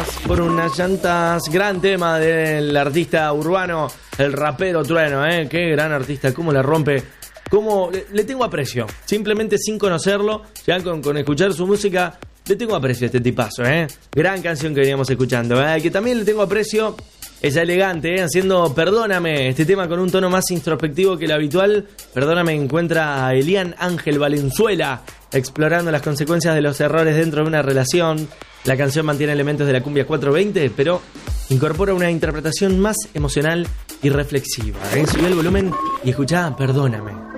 por unas llantas. Gran tema del artista urbano, el rapero Trueno, qué gran artista, cómo la rompe. Cómo le tengo aprecio, simplemente sin conocerlo, ya con escuchar su música, le tengo aprecio a este tipazo, Gran canción que veníamos escuchando, que también le tengo aprecio. Ella elegante, haciendo Perdóname, este tema con un tono más introspectivo que el habitual. Perdóname encuentra a Elian Ángel Valenzuela explorando las consecuencias de los errores dentro de una relación. La canción mantiene elementos de la cumbia 420, pero incorpora una interpretación más emocional y reflexiva. Subí el volumen y escuchá Perdóname.